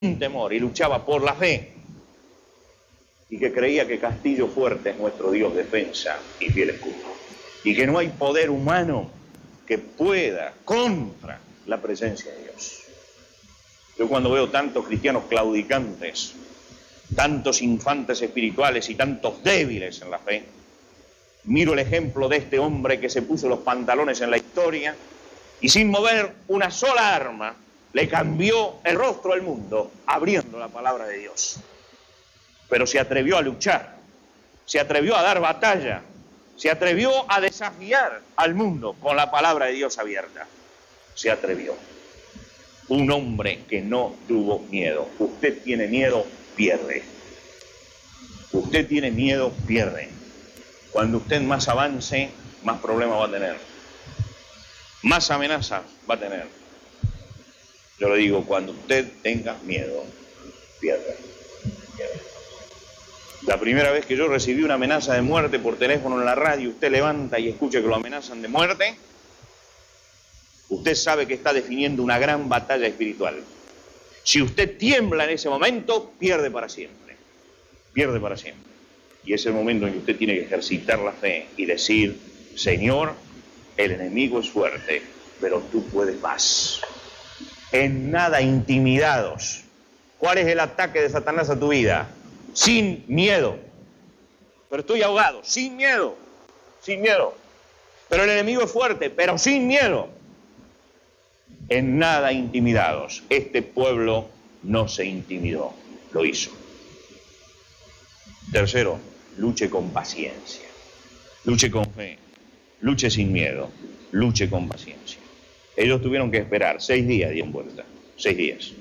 sin temor y luchaba por la fe, y que creía que castillo fuerte es nuestro Dios defensa y fiel escudo, y que no hay poder humano que pueda contra la presencia de Dios. Yo cuando veo tantos cristianos claudicantes, tantos infantes espirituales y tantos débiles en la fe, miro el ejemplo de este hombre que se puso los pantalones en la historia y sin mover una sola arma le cambió el rostro al mundo abriendo la palabra de Dios. Pero se atrevió a luchar, se atrevió a dar batalla, se atrevió a desafiar al mundo con la palabra de Dios abierta. Se atrevió. Un hombre que no tuvo miedo. Usted tiene miedo, pierde. Usted tiene miedo, pierde. Cuando usted más avance, más problemas va a tener. Más amenazas va a tener. Yo le digo, cuando usted tenga miedo, pierde. La primera vez que yo recibí una amenaza de muerte por teléfono en la radio, usted levanta y escucha que lo amenazan de muerte, usted sabe que está definiendo una gran batalla espiritual. Si usted tiembla en ese momento, pierde para siempre. Pierde para siempre. Y es el momento en que usted tiene que ejercitar la fe y decir, Señor, el enemigo es fuerte, pero tú puedes más. En nada intimidados. ¿Cuál es el ataque de Satanás a tu vida? Sin miedo. Pero estoy ahogado, sin miedo. Sin miedo. Pero el enemigo es fuerte, pero sin miedo. En nada intimidados. Este pueblo no se intimidó, lo hizo. Tercero, luche con paciencia. Luche con fe. Luche sin miedo. Luche con paciencia. Ellos tuvieron que esperar 6 días, dieron vuelta. 6 días.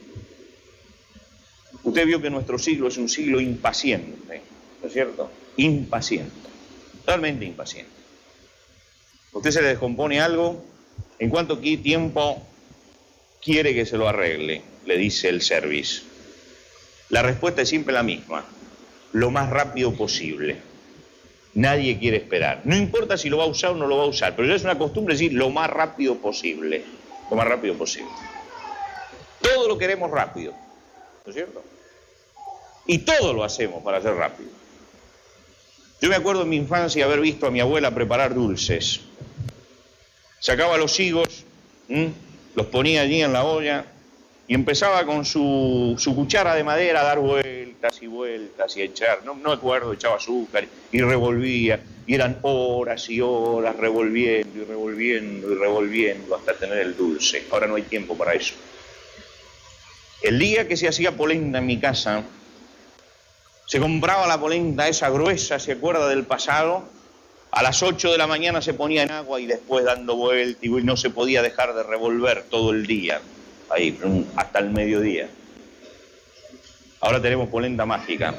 Usted vio que nuestro siglo es un siglo impaciente, ¿no es cierto? Impaciente, totalmente impaciente. Usted se le descompone algo, ¿en cuánto tiempo quiere que se lo arregle? Le dice el service. La respuesta es siempre la misma, lo más rápido posible. Nadie quiere esperar, no importa si lo va a usar o no lo va a usar, pero ya es una costumbre decir lo más rápido posible, lo más rápido posible. Todo lo queremos rápido. ¿No es cierto? Y todo lo hacemos para hacer rápido. Yo me acuerdo en mi infancia haber visto a mi abuela preparar dulces. Sacaba los higos, los ponía allí en la olla y empezaba con su cuchara de madera a dar vueltas y vueltas y a echar, no me acuerdo, echaba azúcar y revolvía. Y eran horas y horas revolviendo y revolviendo y revolviendo hasta tener el dulce. Ahora no hay tiempo para eso. El día que se hacía polenta en mi casa, se compraba la polenta esa gruesa, ¿se acuerda del pasado? A las 8 de la mañana se ponía en agua y después dando vuelta y no se podía dejar de revolver todo el día, ahí, hasta el mediodía. Ahora tenemos polenta mágica,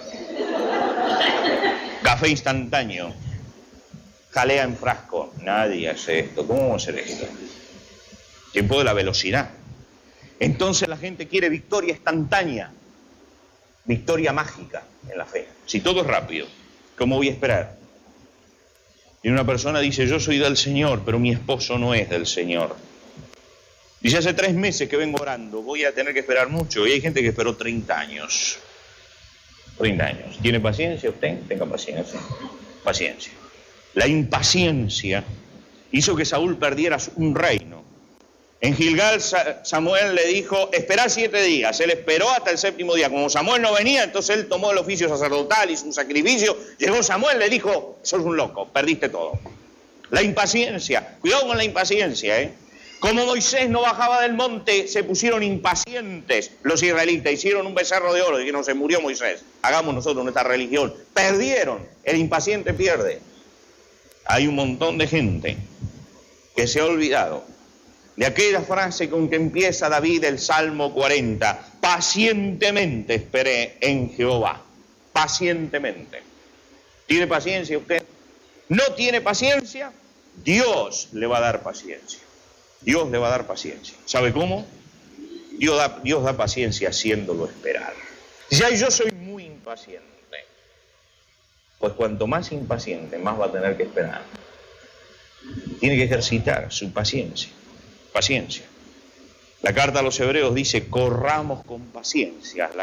café instantáneo, jalea en frasco. Nadie hace esto. ¿Cómo vamos a hacer esto? Tiempo de la velocidad. Entonces la gente quiere victoria instantánea, victoria mágica en la fe. Si todo es rápido, ¿cómo voy a esperar? Y una persona dice, yo soy del Señor, pero mi esposo no es del Señor. Dice, hace 3 meses que vengo orando, voy a tener que esperar mucho. Y hay gente que esperó 30 años. 30 años. ¿Tiene paciencia usted? Tenga paciencia. Paciencia. La impaciencia hizo que Saúl perdiera un reino. En Gilgal Samuel le dijo, esperá 7 días. Él esperó hasta el 7º día. Como Samuel no venía, entonces él tomó el oficio sacerdotal, hizo un sacrificio. Llegó Samuel, le dijo, sos un loco, perdiste todo. La impaciencia, cuidado con la impaciencia, ¿eh? Como Moisés no bajaba del monte, se pusieron impacientes los israelitas. Hicieron un becerro de oro y que no se murió Moisés. Hagamos nosotros nuestra religión. Perdieron, el impaciente pierde. Hay un montón de gente que se ha olvidado de aquella frase con que empieza David el Salmo 40. Pacientemente esperé en Jehová. Pacientemente. ¿Tiene paciencia usted? ¿No tiene paciencia? Dios le va a dar paciencia. Dios le va a dar paciencia. ¿Sabe cómo? Dios da paciencia haciéndolo esperar. Dice, ay, yo soy muy impaciente. Pues cuanto más impaciente, más va a tener que esperar. Tiene que ejercitar su paciencia. Paciencia. La carta a los hebreos dice, corramos con paciencia